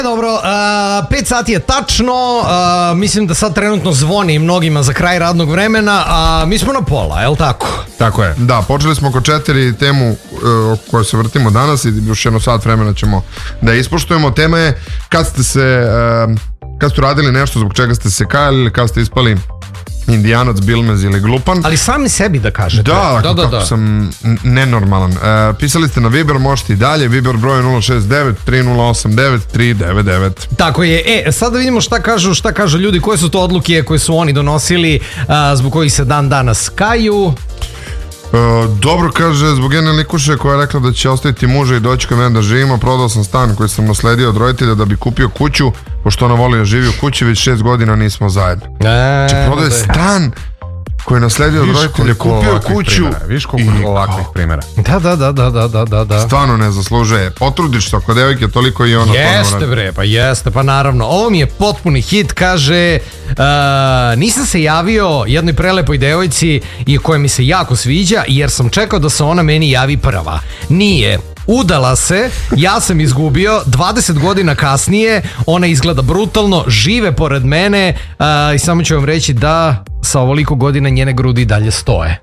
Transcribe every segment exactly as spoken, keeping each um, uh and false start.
Dobro, uh, pet sati je tačno, uh, mislim da sad trenutno zvoni mnogima za kraj radnog vremena, a mi smo na pola, je li tako? Tako je. Da, počeli smo oko četiri temu uh, o kojoj se vrtimo danas i još jedno sat vremena ćemo da ispoštujemo. Tema je kad ste se, uh, kad ste radili nešto zbog čega ste se kajali ili kad ste ispali indijanac, bilmez ili glupan. Ali sami sebi da kažete. Da, da, da, kako da. sam nenormalan. Uh, pisali ste na Viber, možete i dalje. Viber broj nula šest devet tri nula osam devet tri devet devet. Tako je. E, sad da vidimo šta kažu, šta kažu ljudi, koje su to odluke koje su oni donosili, uh, zbog kojih se dan danas kaju. Uh, dobro, kaže, zbog jedne likuše koja je rekla da će ostaviti muža i doći kod mene da živimo. Prodao sam stan koji sam nasledio od roditelja da bi kupio kuću, pošto ona voli da živi u kući, već šest godina nismo zajedno. E, Znači prodaje da. stan koji je nasledio od roditelja, kupio kuću. Viš koliko ovakvih primjera. Da, da, da, da, da, da, da, da. Stvarno ne zaslužuje. Potrudiš se oko devojke, toliko i ona. Jeste bre, pa jeste, pa naravno. Ovo mi je potpuni hit, kaže, uh, nisam se javio jednoj prelepoj devojci i koja mi se jako sviđa, jer sam čekao da se ona meni javi prva. Nije. Udala se, ja sam izgubio, dvadeset godina kasnije, ona izgleda brutalno, žive pored mene, uh, i samo ću vam reći da sa ovoliko godina njene grudi dalje stoje.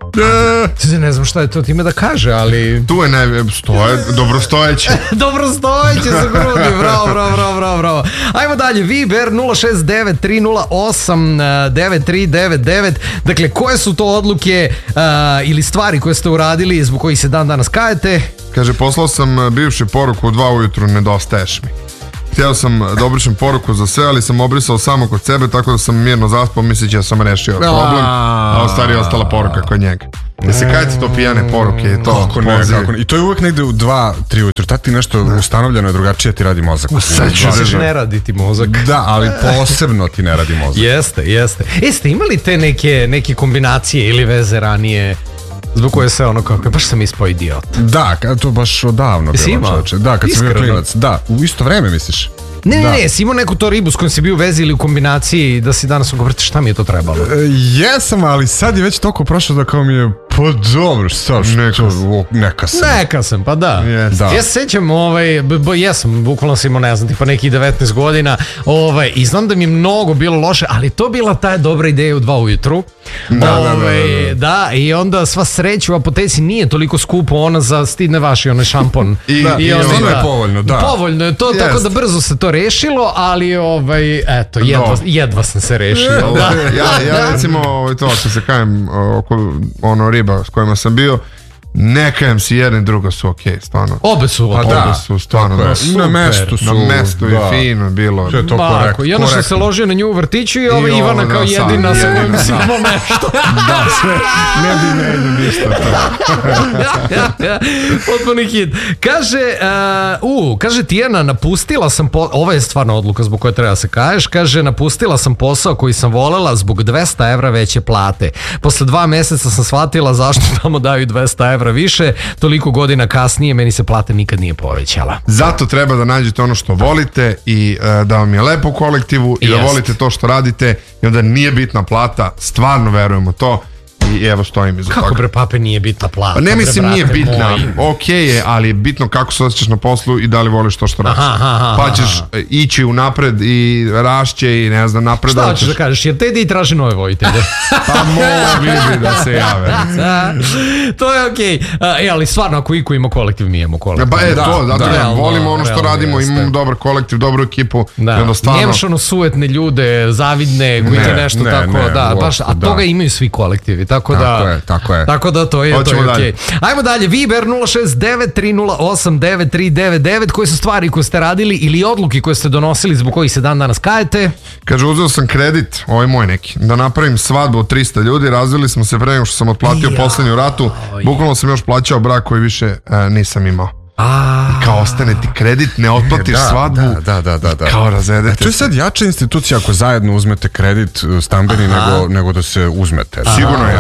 E, Ne znam šta je to time da kaže, ali... tu je ne, stoje, dobrostojeće. Dobro stojeće za grudi, bravo, bravo, bravo, bravo, bravo. Ajmo dalje, Viber nula šest devet tri nula osam devet tri devet devet. Dakle, koje su to odluke uh, ili stvari koje ste uradili zbog kojih se dan danas kajete? Kaže, poslao sam bivši poruku u dva ujutru, nedostaješ mi. Htio sam da obrišem poruku za sve, ali sam obrisao samo kod sebe, tako da sam mirno zaspao misleći da sam rešio problem, a u stvari je ostala poruka kod njega. Da se kajete to pijane poruke i to Kako ne, kako ne. I to je uvek negde u dva, tri ujutru. Tad ti nešto ustanovljeno je drugačije, ti radi mozak. Sad ću Sad da- ne radi ti mozak. Da, ali posebno ti ne radi mozak. Jeste, jeste. E, ste imali te neke, neke kombinacije ili veze ranije zbog koje se ono kako, baš sam ispao idiot? Da, ka- to baš odavno Jesi bilo, imao? čoveče. Da, kad sam bio Iskreno? klinac. Da, u isto vreme misliš? Ne, ne, Da. ne, si imao neku to ribu s kojom si bio u vezi ili u kombinaciji da si danas ugovorite šta mi je to trebalo? E, jesam, ali sad je već toliko prošlo da kao mi je, pa dobro, šta, što, Neka o, neka sam. Neka sam, pa da. Yes. Da. Ja se sećam, ovaj, b, b, jesam, bukvalno sam imao, ne znam, tipa nekih devetnaest godina, ovaj, i znam da mi je mnogo bilo loše, ali to bila ta dobra ideja u dva ujutru. Da, da, Ovaj, da, da, da, i onda sva sreća u apoteci nije toliko skupo, ona za stidne vaši, onaj šampon. I- Da, i onda- ono je povoljno, da. Povoljno je to, Jest. tako da brzo se to rešilo, ali ovaj, eto, jedva, Do. jedva sam se rešio. Da. Ja, ja recimo ovaj, to ako se kajem oko ono riba s kojima sam bio, ne kajem si, jedna i druga su okej, stvarno. Obe su Pa obe. da. Obe su stvarno Tako je. da, Na super. mestu su, Na mestu da. i fino bilo. To je to Bako, korekt, i ono što se korektno. ložio na nju u vrtiću i ova I Ivana ovo kao na sam, jedina sa kojim jedina, si da. imao nešto. Da, sve, ne bi ne ide ništa to. Potpuni hit. Kaže, uh, u, kaže Tijana, napustila sam, po, ovo je stvarno odluka zbog koje treba da se kažeš, kaže, napustila sam posao koji sam volela zbog dvesta evra veće plate. Posle dva meseca sam shvatila zašto tamo daju dvesta evra više, toliko godina kasnije meni se plata nikad nije povećala. Zato treba da nađete ono što volite i uh, da vam je lepo u kolektivu i da Jest. volite to što radite i onda nije bitna plata, stvarno verujemo to i evo stojim iza Kako toga. bre, pape, nije bitna plata? Pa ne bre, mislim brate nije bitna, moj. ok je, ali je bitno kako se osjećaš na poslu i da li voliš to što radiš. Aha, aha, Pa aha, ćeš aha. ići u napred i rašće i ne znam, Šta napredovat hoćeš da kažeš, jer te di traži nove vojitelje? Pa mogli bi da se jave. Da, to je okej. Okay. E, ali stvarno, ako iko ima kolektiv, mi imamo kolektiv. Pa e, Da, to, zato da. da, Realno, volimo ono što realno radimo, jeste. imamo dobar kolektiv, dobru ekipu i Da. onda stvarno... Nemaš ono sujetne ljude, zavidne, koji Ne, ti nešto ne, tako, ne, da, baš, a uopšte, toga da. imaju svi kolektivi, tako, Tako da... je, tako je. Tako da to je, to Hoćemo je dalje. okej. Ajmo dalje, Viber nula šest devet tri nula osam devet tri devet devet, koje su stvari koje ste radili ili odluke koje ste donosili zbog kojih se dan danas kajete? Kaže, uzeo sam kredit, ovo je moj neki, da napravim svadbu od trista ljudi, razvili smo se pre nego što sam otplatio Ja, poslednju ratu, bukvalno sam još plaćao brak koji više e, nisam imao. A, Kao ostane ti kredit, ne otplatiš Da, svadbu, da, da, da, da, da. kao razvedete E, to je se. sad jača institucija ako zajedno uzmete kredit stambeni nego, nego da se uzmete. Sigurno je jače.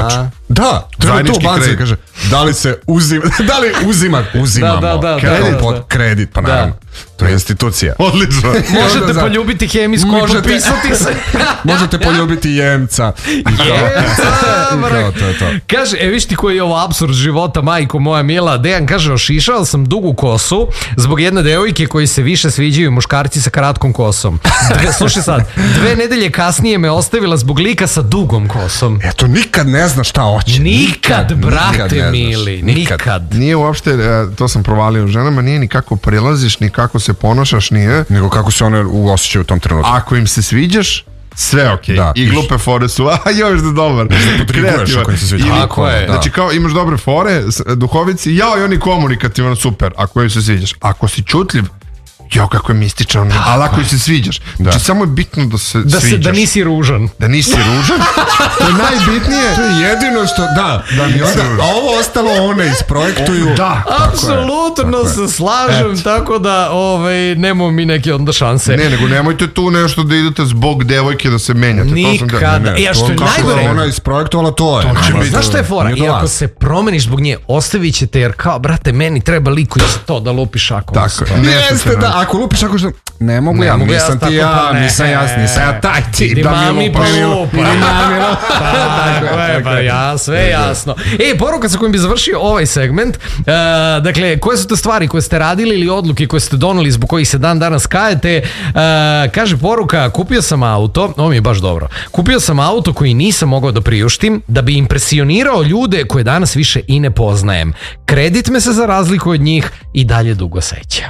Da, treba to Zajednički banci kredit. kaže, da li se uzima, da li uzima, uzimamo Da, da, da, kredit, da, pod da. kredit, pa Da. naravno, to je institucija. Odlično. Možete za- poljubiti hemijsku i Možete- potpisati se. Možete poljubiti jemca. I kao, Jemca, i kao, to je to. Kaže, e viš ti koji je ovo apsurd života, majko moja mila. Dejan kaže, ošišao sam dugu kosu zbog jedne devojke koji se više sviđaju muškarci sa kratkom kosom. Dve, slušaj sad, dve nedelje kasnije me ostavila zbog lika sa dugom kosom. Eto, nikad ne zna šta hoće. Nikad, brate nikad ne znaš. mili, Nikad. nikad. Nije uopšte, e, to sam provalio u ženama, nije ni kako prilaziš, ni kako se ponašaš, nije. Nego kako se one u osjećaju u tom trenutku. Ako im se sviđaš, sve okej. Da. I glupe fore su, a još da dobar. Podriguješ ako im se sviđa. Ili- Tako je, da. Znači kao imaš dobre fore, s- duhovici, jao i oni komunikativan, super, ako im se sviđaš. Ako si čutljiv, jao kako je mističan, ali ako im se sviđaš. Znači samo je bitno da se Da, se, sviđaš. da nisi ružan. Da nisi ružan, to je najbitnije. To je jedino što, da, da mi onda, a ovo ostalo one isprojektuju. Da. Apsolutno se slažem, tako da ovaj, nemamo mi neke onda šanse. Ne, nego nemojte tu nešto da idete zbog devojke da se menjate. To sam Nikada. da- E, a što je Kako najgore- je ona isprojektovala, to je. To će Nema, biti- Znaš šta je fora? nije do I ako vas. se promeniš zbog nje, ostavit ćete, jer kao, brate, meni treba liku za to da lupiš ako. Tako je. Ne, Jeste da, ako lupiš ako što, ne mogu Ne ja, mogu ja nisam tako ti ja, pa ne. nisam ja, nisam ja taj ti Idi da mi mami lupaš. pa lupa. Idi mami lupa. Tako je, pa ja, sve jasno. E, poruka sa kojim bi završio ovaj segment, uh, dakle, koje su to stvari koje ste radili ili odluke koje ste doneli zbog kojih se dan danas kajete, uh, kaže poruka, kupio sam auto, ovo mi je baš dobro, kupio sam auto koji nisam mogao da priuštim, da bi impresionirao ljude koje danas više i ne poznajem. Kredit me se za razliku od njih i dalje dugo seća.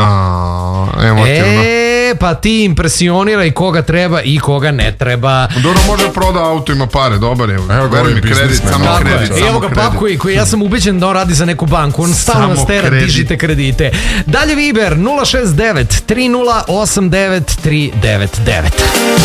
A, emotivno. E, pa ti impresioniraj koga treba i koga ne treba. Dobro, može proda auto, ima pare, dobar je. Evo ga, Veruj ovaj mi, kredit, biznismen. samo Tako kredit. je. samo Evo ga kredit. Papko koji ja sam ubeđen da on radi za neku banku. On stalno Samo nas tera, kredit. dižite kredite. Dalje Viber nula šest devet tri nula osam devet tri devet devet.